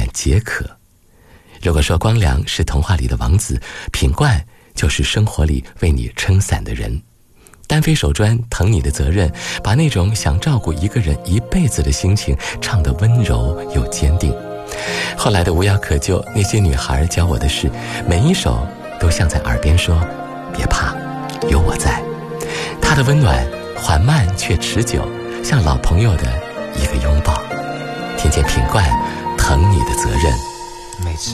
远皆可。如果说光良是童话里的王子，品冠就是生活里为你撑伞的人。单飞手专疼你的责任，把那种想照顾一个人一辈子的心情唱得温柔又坚定。后来的无药可救，那些女孩教我的事，每一首都像在耳边说，别怕，有我在。他的温暖缓慢却持久，像老朋友的一个拥抱。听见品冠疼你的责任。 每次